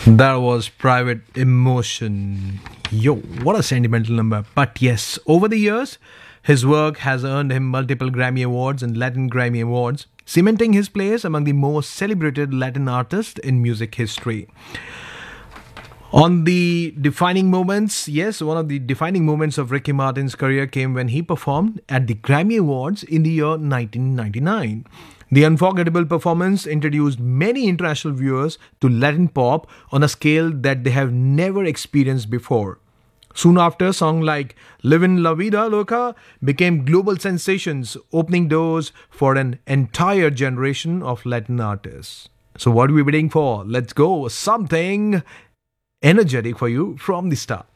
That was Private Emotion. Yo, what a sentimental number. But yes, over the years, his work has earned him multiple Grammy Awards and Latin Grammy Awards, cementing his place among the most celebrated Latin artists in music history. On the defining moments, yes, one of the defining moments of Ricky Martin's career came when he performed at the Grammy Awards in the year 1999. The unforgettable performance introduced many international viewers to Latin pop on a scale that they have never experienced before. Soon after, songs like Livin' La Vida Loca became global sensations, opening doors for an entire generation of Latin artists. So, what are we waiting for? Let's go. Something energetic for you from the start.